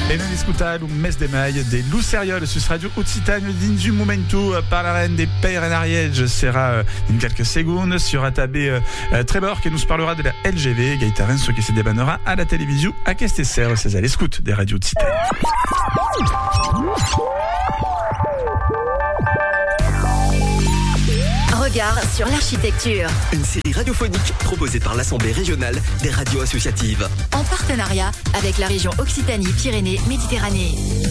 E noi ascoltare un mes de maio dello Seriol sus Radio Occitanie dins un momento parlerem des Pères en Ariège sera in quelques secondes sur Atabé Trébor qui nous parlera de la LGV Gaëtan Renso qui se débanera à la télévision à Questesser c'est à l'écoute des radios Occitanie. Regard sur l'architecture. Une série radiophonique proposée par l'Assemblée régionale des radios associatives. En partenariat avec la région Occitanie-Pyrénées-Méditerranée.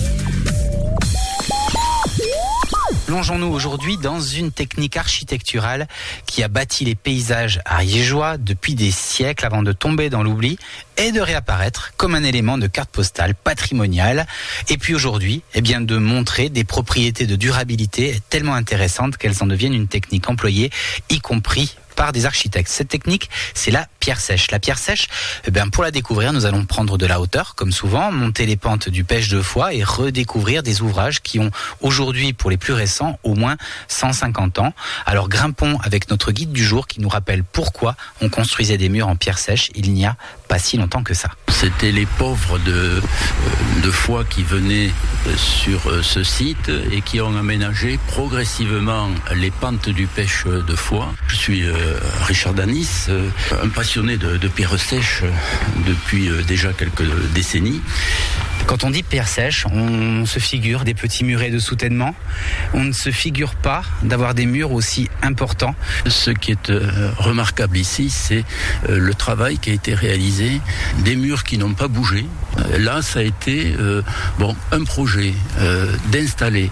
Plongeons-nous aujourd'hui dans une technique architecturale qui a bâti les paysages ariégeois depuis des siècles avant de tomber dans l'oubli et de réapparaître comme un élément de carte postale patrimoniale. Et puis aujourd'hui, de montrer des propriétés de durabilité tellement intéressantes qu'elles en deviennent une technique employée, y compris par des architectes. Cette technique, c'est la pierre sèche. La pierre sèche, pour la découvrir, nous allons prendre de la hauteur, comme souvent, monter les pentes du Pech de Foix et redécouvrir des ouvrages qui ont aujourd'hui, pour les plus récents, au moins 150 ans. Alors grimpons avec notre guide du jour qui nous rappelle pourquoi on construisait des murs en pierre sèche il n'y a pas si longtemps que ça. C'était les pauvres de Foix qui venaient sur ce site et qui ont aménagé progressivement les pentes du Pech de Foix. Je suis Richard Danis, un passionné de pierre sèche depuis déjà quelques décennies. Quand on dit pierre sèche, on se figure des petits murets de soutènement. On ne se figure pas d'avoir des murs aussi importants. Ce qui est remarquable ici, c'est le travail qui a été réalisé, des murs qui n'ont pas bougé. Là, ça a été un projet d'installer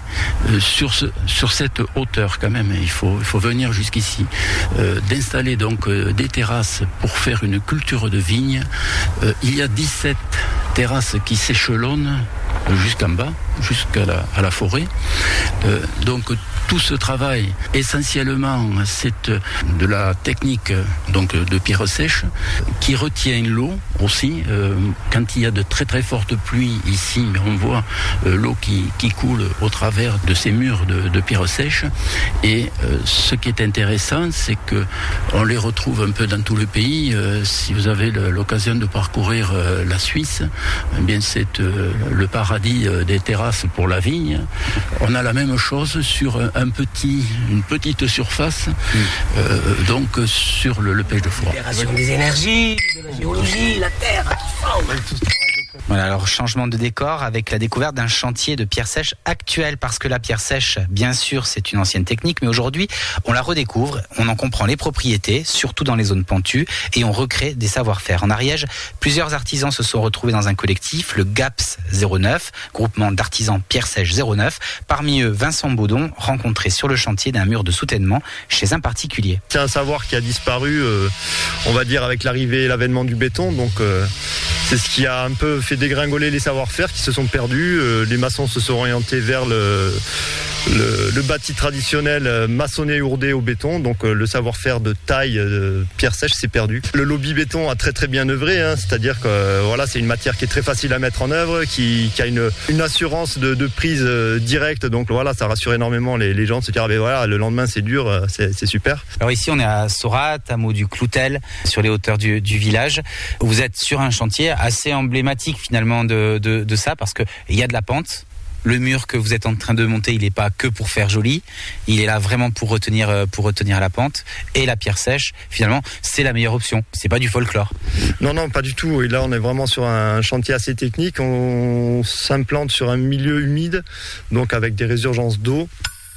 sur cette hauteur quand même, il faut venir jusqu'ici, d'installer donc des terrasses pour faire une culture de vigne. Il y a 17 terrasses qui s'échelonnent jusqu'en bas, jusqu'à la forêt. Donc tout ce travail, essentiellement, c'est de la technique donc de pierre sèche qui retient l'eau aussi. Quand il y a de très très fortes pluies ici, on voit l'eau qui coule au travers de ces murs de pierre sèche. Et ce qui est intéressant, c'est que on les retrouve un peu dans tout le pays. Si vous avez l'occasion de parcourir la Suisse, c'est le paradis des terrasses pour la vigne. On a la même chose sur une petite surface, donc sur le Pech de Foix. Des énergies, de la géologie, la terre qui forme. Voilà, alors changement de décor avec la découverte d'un chantier de pierre sèche actuel, parce que la pierre sèche, bien sûr, c'est une ancienne technique, mais aujourd'hui, on la redécouvre, on en comprend les propriétés, surtout dans les zones pentues, et on recrée des savoir-faire. En Ariège, plusieurs artisans se sont retrouvés dans un collectif, le GAPS 09, groupement d'artisans pierre sèche 09. Parmi eux, Vincent Baudon, rencontré sur le chantier d'un mur de soutènement chez un particulier. C'est un savoir qui a disparu, on va dire, avec l'arrivée et l'avènement du béton, donc c'est ce qui a un peu fait dégringoler les savoir-faire qui se sont perdus. Les maçons se sont orientés vers le bâti traditionnel maçonné et ourdé au béton, donc le savoir-faire de taille pierre sèche s'est perdu. Le lobby béton a très très bien œuvré, c'est-à-dire que c'est une matière qui est très facile à mettre en œuvre, qui a une assurance de prise directe, donc ça rassure énormément les gens de se dire le lendemain c'est dur, c'est super. Alors ici on est à Saurat, hameau du Cloutel, sur les hauteurs du village. Vous êtes sur un chantier assez emblématique finalement de ça, parce qu'il y a de la pente. Le mur que vous êtes en train de monter, il n'est pas que pour faire joli, il est là vraiment pour retenir la pente. Et la pierre sèche, finalement, c'est la meilleure option. C'est pas du folklore. Non, pas du tout. Et là, on est vraiment sur un chantier assez technique. On s'implante sur un milieu humide, donc avec des résurgences d'eau.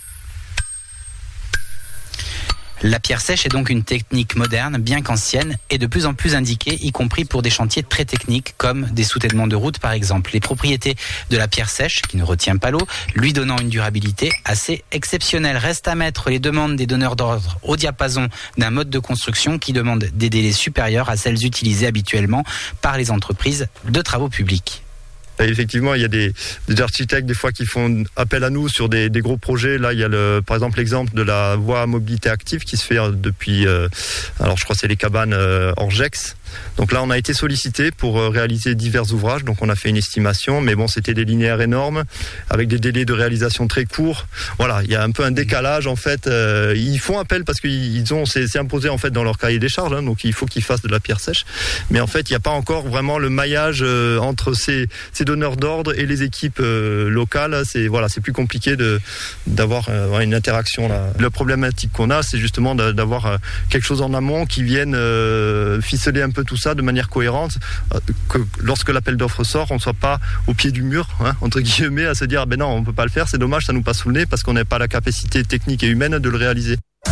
La pierre sèche est donc une technique moderne, bien qu'ancienne, et de plus en plus indiquée, y compris pour des chantiers très techniques, comme des soutènements de route par exemple. Les propriétés de la pierre sèche, qui ne retient pas l'eau, lui donnant une durabilité assez exceptionnelle. Reste à mettre les demandes des donneurs d'ordre au diapason d'un mode de construction qui demande des délais supérieurs à celles utilisées habituellement par les entreprises de travaux publics. Et effectivement, il y a des architectes des fois qui font appel à nous sur des gros projets. Là, il y a par exemple l'exemple de la voie à mobilité active qui se fait depuis, alors je crois que c'est les cabanes Orgex. Donc là, on a été sollicité pour réaliser divers ouvrages. Donc on a fait une estimation, mais bon, c'était des linéaires énormes avec des délais de réalisation très courts. Voilà, il y a un peu un décalage en fait. Ils font appel parce qu'ils ont, c'est imposé en fait dans leur cahier des charges, hein, donc il faut qu'ils fassent de la pierre sèche. Mais en fait, il n'y a pas encore vraiment le maillage entre ces donneurs d'ordre et les équipes locales. C'est plus compliqué d'avoir une interaction là. La problématique qu'on a, c'est justement d'avoir quelque chose en amont qui vienne ficeler un peu tout ça de manière cohérente, que lorsque l'appel d'offres sort, on ne soit pas au pied du mur, hein, entre guillemets, à se dire non, on ne peut pas le faire, c'est dommage, ça nous passe sous le nez parce qu'on n'a pas la capacité technique et humaine de le réaliser.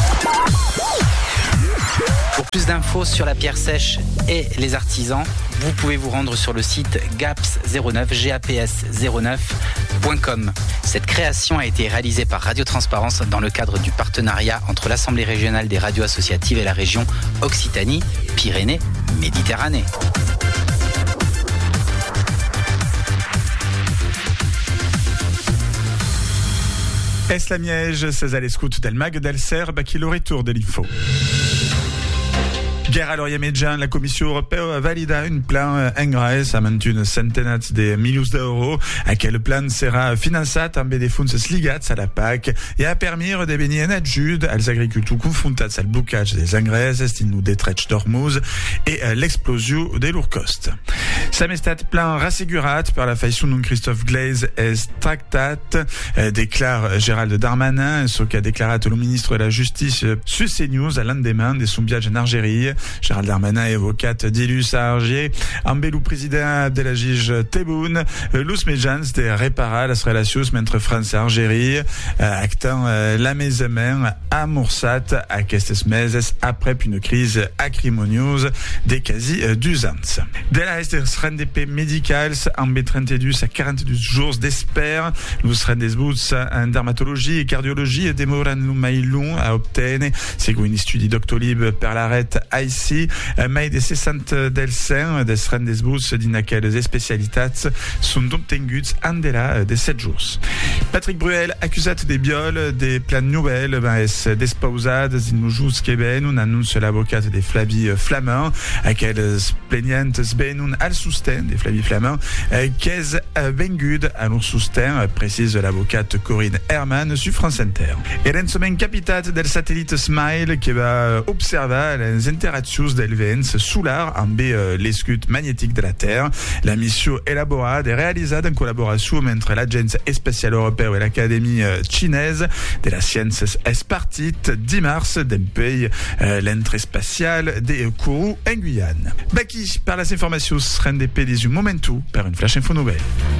Pour plus d'infos sur la pierre sèche et les artisans, vous pouvez vous rendre sur le site gaps09.com. Cette création a été réalisée par Radio Transparence dans le cadre du partenariat entre l'Assemblée régionale des radios associatives et la région Occitanie-Pyrénées-Méditerranée. Es la Miège, César Escout del Mag del Serbe, qui le retour de l'info. Guerre à l'Orient-Médian, la Commission européenne a validé un plan engrais a une centaine de millions d'euros. Quel plan sera financé amb des fonds ligats à la PAC et a permis de venir en ajuda als agriculteurs confrontats al blocage des engrais dins des trets d'Ormuz et l'explosion de leurs costs. Sam estat plan rassegurat per la façon dont Christophe Glaise est tractat, déclare Gérald Darmanin, ce qu'a déclaré le ministre de la Justice sur CNews à l'endemain de son viage en Algérie. Gérald Darmanin évocat d'Ilus à Alger, ambelou président de la juge Tebboune, l'us mejans de réparer les relations entre France et Algérie, actant la mesement à Moursat à aquestes meses après une crise acrimonieuse des quasi 2 ans. De la reste des RNDP médicales, en B32 à 42 jours d'espère, nous rendez-vous en dermatologie et cardiologie demoran l'umailun à obtenir, segons un étude Doctolib per l'arrêt ici, mais de 60 dels des rendez-vous d'inaquelles spécialitats sont obtenus en délai de 7 jours. Patrick Bruel, accusé des viols, des plans nouvelles, est despausade in nos jours queben, on annonce l'avocat des Flavie Flamand, à quelles plaignantes benun al soutien des Flavie Flamand, qu'est vengude à leur soutien, précise l'avocate Corinne Herman sur France Inter. Et l'ensemen capitat del satellite Smile qui va observer les interactions del vents solar amb l'escut magnétique de la Terre. La mission élaborée et réalisée en collaboration entre l'Agence spatiale européenne et l'Académie chinoise de la science est partie dimanche d'un pays l'entrée spatiale des Kourou en Guyane. Baki par les informations RNDP des momentu par une flash info nouvelle.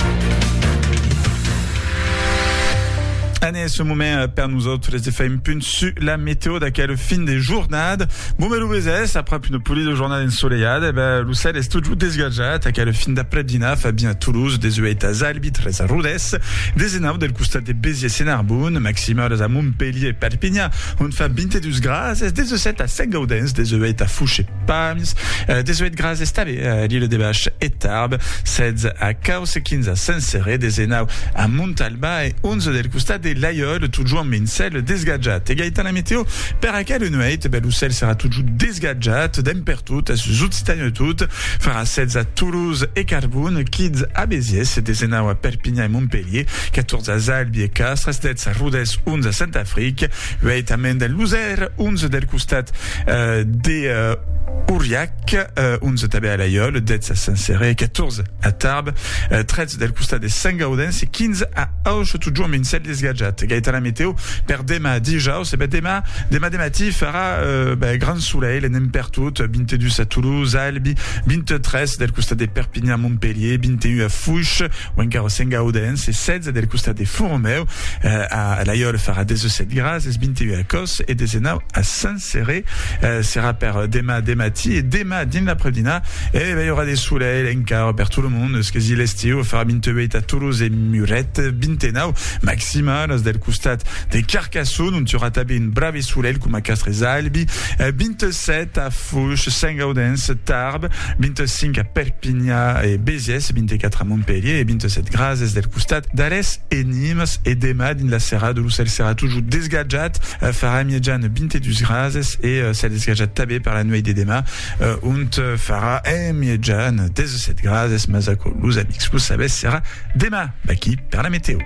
Année ce moment per nous autres les effets un sur la météo d'aquelle fin des journées. Bon mais l'ouvezès après une poulie de journée ensoleillade, le ciel est toujours désgagé à quelle fin d'après-midi Fabien à Toulouse, des œufs à Zalbi, très à Rodez, des énaves del costat de Béziers et Narbonne, maximales à Montpellier et Perpignan, on fait 22 grâce, des œufs à Saint-Gaudens, des œufs à Fouché et Pams, des œufs grâce à Stavé, à l'île des Vaches et Tarbes, 16 à Caos et 15 à Saint-Céré, des énaves à Montalba et 11 del costat de l'Aïeul, toujours mincel desgadjat. Et gaïtan la météo, per aquel une nuit, l'oucel sera toujours desgadjat, d'empertout, à Zoutitagne tout, fera 16 à Toulouse et Carbone, Kids à Béziers, des énaves à Perpignan et Montpellier, 14 à Zalbi et Castres, 17 à Rodez, 11 à Saint-Afrique, 8 à Mendel Luzère, 11 del costat des Aurillac, 11 tabé à l'Aïeul, 10 à Saint-Céré, 14 à Tarbes, 13 del costat de Saint-Gaudens et 15 à Auch, toujours mincel desgadjat. Gaëtan la météo, per dema déjà, c'est dema demati fera grand soleil, l'empertout, 22 à Toulouse, Albi, 23 del costat de Perpignan, Montpellier, 21 à Fouche, ou encore Saint-Gaudens, et 16 del costat de Fourmeu, à l'Aïeul fera 17 grâce, 21 à Cos, et des énaves à Saint-Céré, sera per dema demati, et dema din l'après-midi, et il y aura des soleils, encore per tout le monde, ce que dit l'estiu, fera 28 à Toulouse et Muret, 29 maximal, Animas del custat de Carcassonne, un turatabé in brave sulel cum a Castres Albi, 27 a Fouche, Saint-Gaudens, Tarbes, 25 a Perpignan et Béziers, 24 a Montpellier et 27 Grazes del custat d'Alès et Nîmes et Dema din la serra de l'Ussel serra toujours desgajat, fara miejan 22 Grazes et celle desgajat tabé par la nuit des Dema, und fara miejan 17 Grazes, Mazaco, Luz Amix, vous savez, serra Dema, qui per la météo.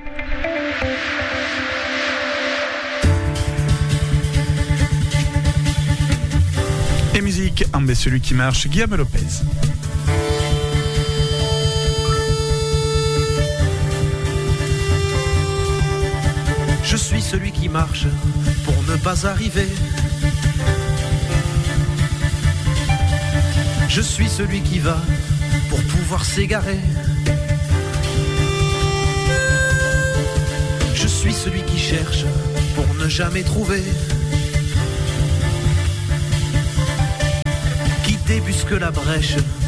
Et musique, en celui qui marche, Guillaume Lopez. Je suis celui qui marche pour ne pas arriver. Je suis celui qui va pour pouvoir s'égarer. Je suis celui qui cherche pour ne jamais trouver. Qui débusque la brèche